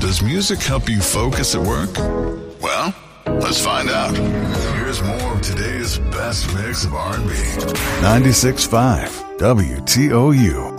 Does music help you focus at work? Well, let's find out. Here's more of today's best mix of R&B. 96.5 WTOU.